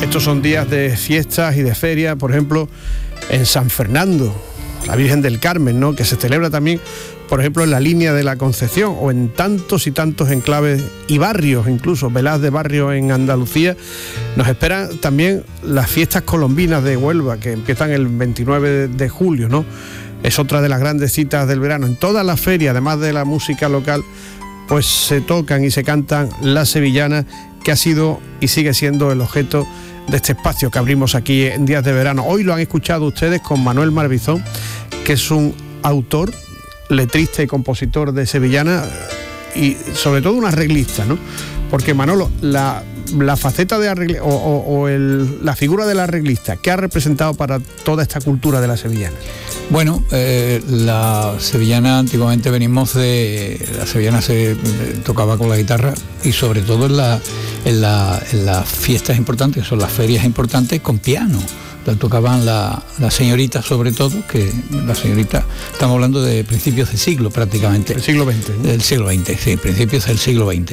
Estos son días de fiestas y de ferias, por ejemplo, en San Fernando, la Virgen del Carmen, ¿no?, que se celebra también, por ejemplo, en la Línea de la Concepción, o en tantos y tantos enclaves y barrios, incluso veladas de barrio en Andalucía. Nos esperan también las fiestas colombinas de Huelva, que empiezan el 29 de julio, ¿no? Es otra de las grandes citas del verano. En todas las ferias, además de la música local, pues se tocan y se cantan las sevillanas, que ha sido y sigue siendo el objeto de este espacio que abrimos aquí en Días de Verano. Hoy lo han escuchado ustedes con Manuel Marbizón, que es un autor, letrista y compositor de sevillana, y sobre todo un arreglista, ¿no? Porque Manolo, la faceta de arreglista la figura del arreglista, ¿qué ha representado para toda esta cultura de la sevillana? Bueno, la sevillana, antiguamente la sevillana se tocaba con la guitarra, y sobre todo en las fiestas importantes, que son las ferias importantes, con piano. La tocaban las señoritas, sobre todo, que la señorita, estamos hablando de principios de siglo prácticamente. El siglo XX, ¿no? Del siglo XX, sí, principios del siglo XX.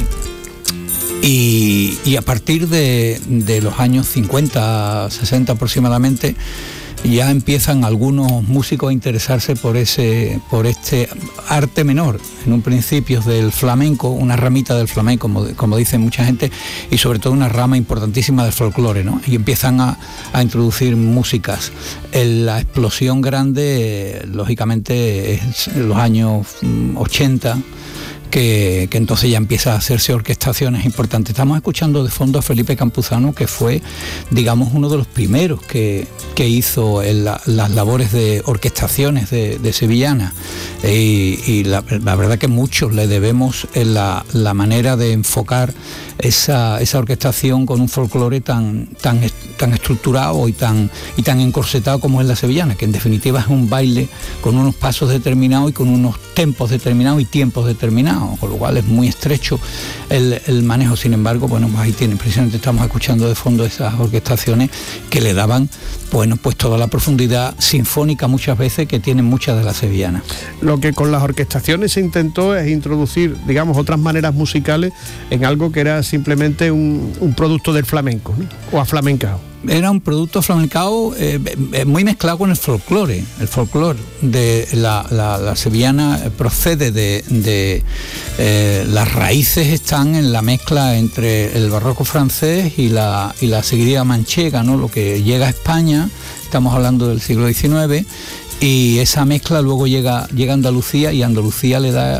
Y a partir de los años 50, 60 aproximadamente, ya empiezan algunos músicos a interesarse por este arte menor, en un principio del flamenco, una ramita del flamenco, como dice mucha gente, y sobre todo una rama importantísima del folclore, ¿no? Y empiezan a introducir músicas. La explosión grande, lógicamente, es en los años 80, que entonces ya empieza a hacerse orquestaciones importantes. Estamos escuchando de fondo a Felipe Campuzano, que fue, digamos, uno de los primeros que hizo las labores de orquestaciones de sevillana, y la verdad que muchos le debemos la manera de enfocar esa orquestación con un folclore tan estructurado y tan encorsetado como es la sevillana, que en definitiva es un baile con unos pasos determinados y con unos tempos determinados y tiempos determinados, con lo cual es muy estrecho el manejo. Sin embargo, bueno, pues ahí tienen, precisamente estamos escuchando de fondo esas orquestaciones que le daban, bueno, pues toda la profundidad sinfónica muchas veces que tienen muchas de las sevillanas. Lo que con las orquestaciones se intentó es introducir, digamos, otras maneras musicales en algo que era simplemente un producto del flamenco, ¿no?, o aflamencado. Era un producto flamencado muy mezclado con el folclore. El folclore de la sevillana procede de las raíces están en la mezcla entre el barroco francés y la seguidilla manchega, ¿no?, lo que llega a España, estamos hablando del siglo XIX, y esa mezcla luego llega a Andalucía, y Andalucía le da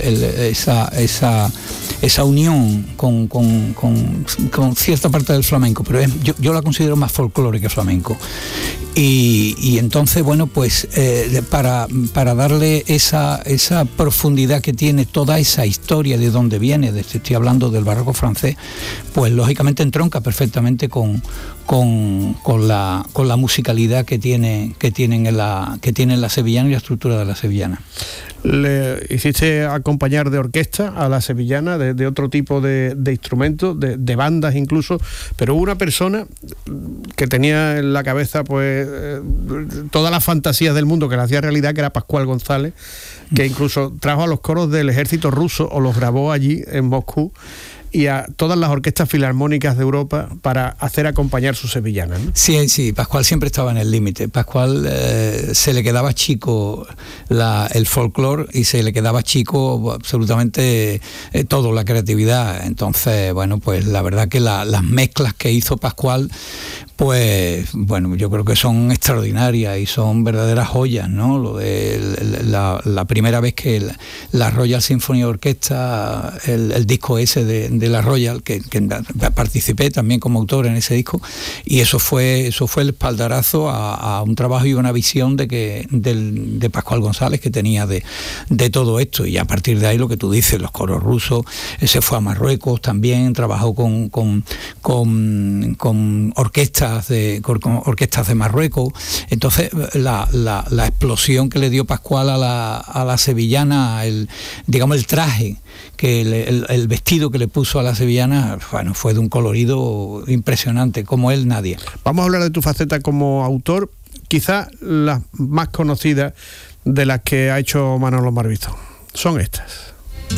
esa unión con cierta parte del flamenco, pero yo la considero más folclore que flamenco. Y entonces, bueno, pues para darle esa profundidad que tiene toda esa historia de dónde viene, estoy hablando del barroco francés, pues lógicamente entronca perfectamente con la musicalidad que tienen la sevillana y la estructura de la sevillana. ¿Le hiciste acompañar de orquesta a la sevillana, de otro tipo de instrumentos, de bandas incluso? Pero hubo una persona que tenía en la cabeza pues todas las fantasías del mundo, que la hacía realidad, que era Pascual González, que incluso trajo a los coros del ejército ruso, o los grabó allí en Moscú, y a todas las orquestas filarmónicas de Europa para hacer acompañar sus sevillanas, ¿no? Sí, Pascual siempre estaba en el límite. Pascual se le quedaba chico el folclore, y se le quedaba chico absolutamente todo, la creatividad. Entonces, bueno, pues la verdad que las mezclas que hizo Pascual, pues bueno, yo creo que son extraordinarias y son verdaderas joyas, ¿no? Lo de la primera vez que la Royal Symphony Orchestra, el disco ese de la Royal, que participé también como autor en ese disco, y eso fue el espaldarazo a un trabajo y una visión de Pascual González que tenía de todo esto. Y a partir de ahí, lo que tú dices, los coros rusos, se fue a Marruecos también, trabajó con orquestas de Marruecos. Entonces la explosión que le dio Pascual a la sevillana, digamos el traje, el vestido que le puso a la sevillana, bueno, fue de un colorido impresionante, como él nadie. Vamos a hablar de tu faceta como autor, quizás las más conocidas de las que ha hecho Manolo Marbizón son estas.